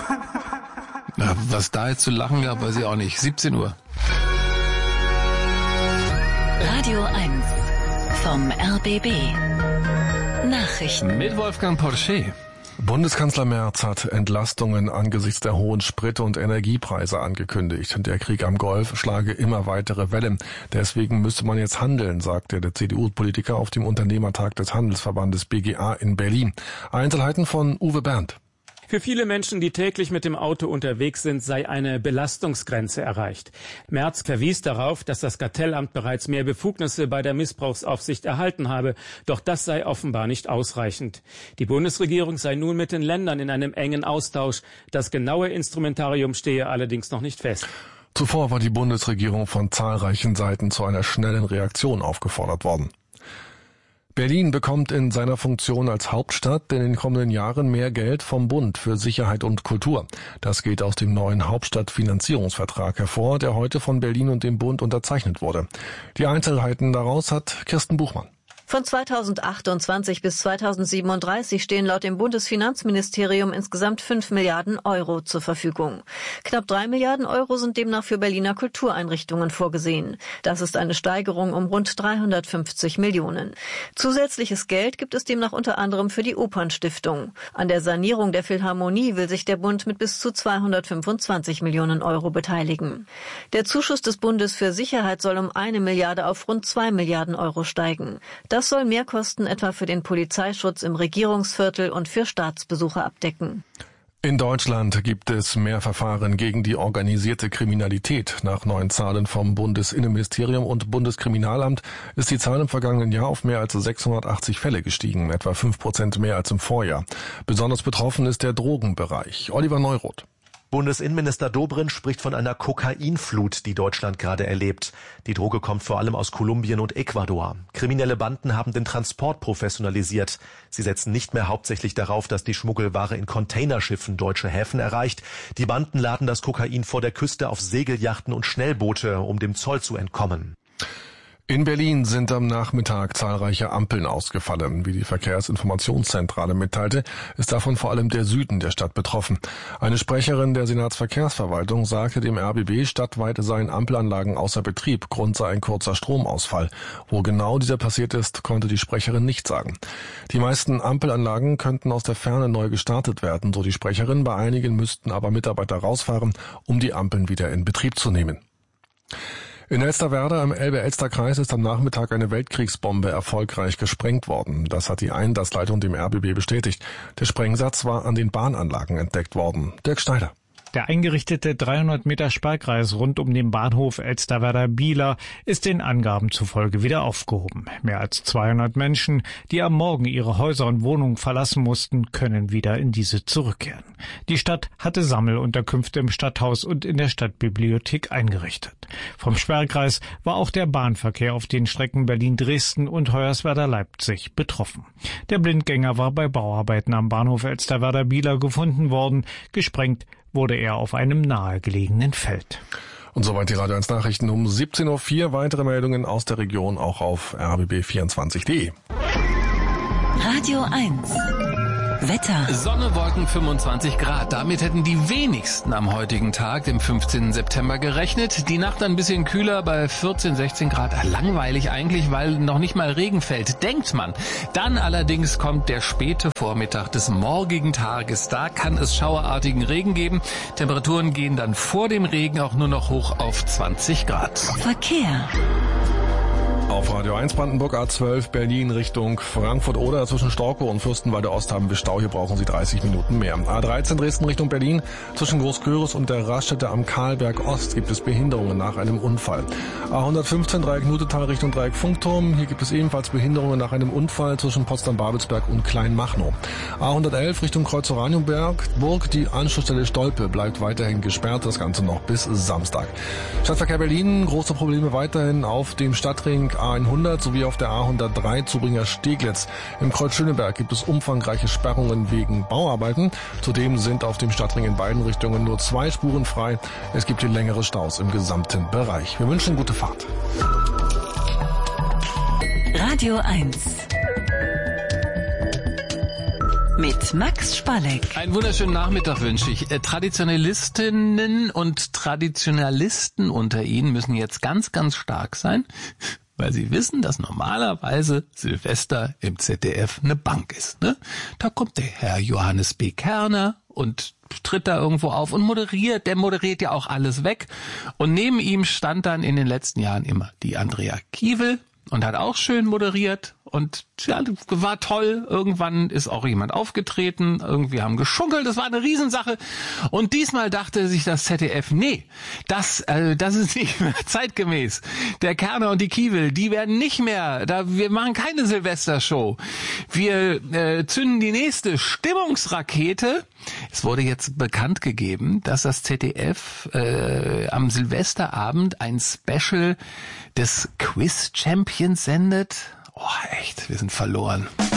Na, was da jetzt zu lachen gab, weiß ich auch nicht. 17 Uhr. Radio 1 vom RBB. Nachrichten. Mit Wolfgang Porchet. Bundeskanzler Merz hat Entlastungen angesichts der hohen Sprit- und Energiepreise angekündigt. Der Krieg am Golf schlage immer weitere Wellen. Deswegen müsse man jetzt handeln, sagte der CDU-Politiker auf dem Unternehmertag des Handelsverbandes BGA in Berlin. Einzelheiten von Uwe Berndt. Für viele Menschen, die täglich mit dem Auto unterwegs sind, sei eine Belastungsgrenze erreicht. Merz verwies darauf, dass das Kartellamt bereits mehr Befugnisse bei der Missbrauchsaufsicht erhalten habe. Doch das sei offenbar nicht ausreichend. Die Bundesregierung sei nun mit den Ländern in einem engen Austausch. Das genaue Instrumentarium stehe allerdings noch nicht fest. Zuvor war die Bundesregierung von zahlreichen Seiten zu einer schnellen Reaktion aufgefordert worden. Berlin bekommt in seiner Funktion als Hauptstadt in den kommenden Jahren mehr Geld vom Bund für Sicherheit und Kultur. Das geht aus dem neuen Hauptstadtfinanzierungsvertrag hervor, der heute von Berlin und dem Bund unterzeichnet wurde. Die Einzelheiten daraus hat Kirsten Buchmann. Von 2028 bis 2037 stehen laut dem Bundesfinanzministerium insgesamt 5 Milliarden Euro zur Verfügung. Knapp 3 Milliarden Euro sind demnach für Berliner Kultureinrichtungen vorgesehen. Das ist eine Steigerung um rund 350 Millionen. Zusätzliches Geld gibt es demnach unter anderem für die Opernstiftung. An der Sanierung der Philharmonie will sich der Bund mit bis zu 225 Millionen Euro beteiligen. Der Zuschuss des Bundes für Sicherheit soll um 1 Milliarde auf rund 2 Milliarden Euro steigen. Das soll Mehrkosten etwa für den Polizeischutz im Regierungsviertel und für Staatsbesuche abdecken. In Deutschland gibt es mehr Verfahren gegen die organisierte Kriminalität. Nach neuen Zahlen vom Bundesinnenministerium und Bundeskriminalamt ist die Zahl im vergangenen Jahr auf mehr als 680 Fälle gestiegen, etwa 5% mehr als im Vorjahr. Besonders betroffen ist der Drogenbereich. Oliver Neuroth. Bundesinnenminister Dobrindt spricht von einer Kokainflut, die Deutschland gerade erlebt. Die Droge kommt vor allem aus Kolumbien und Ecuador. Kriminelle Banden haben den Transport professionalisiert. Sie setzen nicht mehr hauptsächlich darauf, dass die Schmuggelware in Containerschiffen deutsche Häfen erreicht. Die Banden laden das Kokain vor der Küste auf Segelyachten und Schnellboote, um dem Zoll zu entkommen. In Berlin sind am Nachmittag zahlreiche Ampeln ausgefallen. Wie die Verkehrsinformationszentrale mitteilte, ist davon vor allem der Süden der Stadt betroffen. Eine Sprecherin der Senatsverkehrsverwaltung sagte dem RBB, stadtweit seien Ampelanlagen außer Betrieb, Grund sei ein kurzer Stromausfall. Wo genau dieser passiert ist, konnte die Sprecherin nicht sagen. Die meisten Ampelanlagen könnten aus der Ferne neu gestartet werden, so die Sprecherin. Bei einigen müssten aber Mitarbeiter rausfahren, um die Ampeln wieder in Betrieb zu nehmen. In Elsterwerda im Elbe-Elster-Kreis ist am Nachmittag eine Weltkriegsbombe erfolgreich gesprengt worden. Das hat die Einsatzleitung dem RBB bestätigt. Der Sprengsatz war an den Bahnanlagen entdeckt worden. Dirk Schneider. Der eingerichtete 300 Meter Sperrkreis rund um den Bahnhof Elsterwerda-Bieler ist den Angaben zufolge wieder aufgehoben. Mehr als 200 Menschen, die am Morgen ihre Häuser und Wohnungen verlassen mussten, können wieder in diese zurückkehren. Die Stadt hatte Sammelunterkünfte im Stadthaus und in der Stadtbibliothek eingerichtet. Vom Sperrkreis war auch der Bahnverkehr auf den Strecken Berlin-Dresden und Hoyerswerda-Leipzig betroffen. Der Blindgänger war bei Bauarbeiten am Bahnhof Elsterwerda-Bieler gefunden worden. Gesprengt wurde er auf einem nahegelegenen Feld. Und soweit die Radio 1 Nachrichten um 17.04 Uhr. Weitere Meldungen aus der Region auch auf rbb24.de. Radio 1. Wetter. Sonne, Wolken, 25 Grad. Damit hätten die wenigsten am heutigen Tag, dem 15. September, gerechnet. Die Nacht ein bisschen kühler bei 14, 16 Grad. Langweilig eigentlich, weil noch nicht mal Regen fällt, denkt man. Dann allerdings kommt der späte Vormittag des morgigen Tages. Da kann es schauerartigen Regen geben. Temperaturen gehen dann vor dem Regen auch nur noch hoch auf 20 Grad. Verkehr. Auf Radio 1 Brandenburg A12 Berlin Richtung Frankfurt-Oder zwischen Storkow und Fürstenwalde Ost haben wir Stau. Hier brauchen Sie 30 Minuten mehr. A13 Dresden Richtung Berlin zwischen Großküritz und der Raststätte am Karlberg Ost gibt es Behinderungen nach einem Unfall. A115 Dreieck Nutetal Richtung Dreieck Funkturm. Hier gibt es ebenfalls Behinderungen nach einem Unfall zwischen Potsdam-Babelsberg und Kleinmachnow. A111 Richtung Kreuz Oranienburg. Die Anschlussstelle Stolpe bleibt weiterhin gesperrt. Das Ganze noch bis Samstag. Stadtverkehr Berlin. Große Probleme weiterhin auf dem Stadtring A100 sowie auf der A103 Zubringer-Steglitz. Im Kreuz Schöneberg gibt es umfangreiche Sperrungen wegen Bauarbeiten. Zudem sind auf dem Stadtring in beiden Richtungen nur 2 Spuren frei. Es gibt hier längere Staus im gesamten Bereich. Wir wünschen gute Fahrt. Radio 1. mit Max Spalleck. Einen wunderschönen Nachmittag wünsche ich. Traditionalistinnen und Traditionalisten unter Ihnen müssen jetzt ganz, ganz stark sein, weil sie wissen, dass normalerweise Silvester im ZDF eine Bank ist. Ne? Da kommt der Herr Johannes B. Kerner und tritt da irgendwo auf und moderiert. Der moderiert ja auch alles weg. Und neben ihm stand dann in den letzten Jahren immer die Andrea Kiewel und hat auch schön moderiert. Und ja, war toll. Irgendwann ist auch jemand aufgetreten. Irgendwie haben geschunkelt. Das war eine Riesensache. Und diesmal dachte sich das ZDF, nee, das ist nicht mehr zeitgemäß. Der Kerner und die Kiewel, die werden nicht mehr, wir machen keine Silvestershow. Wir zünden die nächste Stimmungsrakete. Es wurde jetzt bekannt gegeben, dass das ZDF am Silvesterabend ein Special des Quiz Champions sendet. Oh, echt, wir sind verloren.